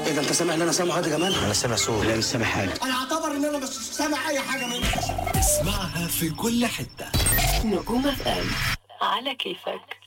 ايه ده، انت سامع اللي انا سامعه يا جمال؟ انا سامع صوت. لا مش سامع حاجه. انا اعتبر ان انا مش سامع اي حاجه منك. اسمعها في كل حتة. نجوم FM على كيفك.